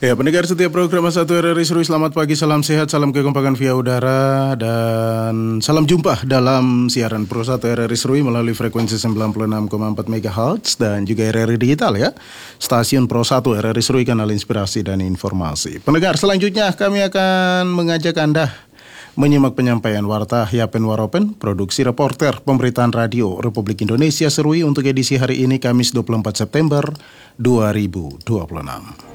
Ya, pendengar setiap program Satu RRI Serui, selamat pagi, salam sehat, salam kekompakan via udara, dan salam jumpa dalam siaran Pro 1 RRI Serui melalui frekuensi 96,4 MHz dan juga RRI Digital ya. Stasiun Pro 1 RRI Serui, kanal inspirasi dan informasi. Pendengar, selanjutnya kami akan mengajak Anda menyimak penyampaian Warta Yapen Waropen, produksi reporter pemberitaan radio Republik Indonesia Serui untuk edisi hari ini Kamis 24 September 2026.